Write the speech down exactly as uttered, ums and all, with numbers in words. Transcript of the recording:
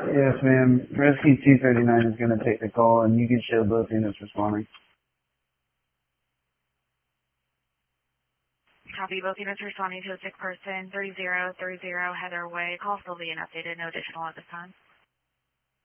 Yes, ma'am. Rescue two thirty-nine is going to take the call, and you can show both units responding. Copy. Both units responding to a sick person, three zero three zero Heather Way. Call still being updated. No additional at this time.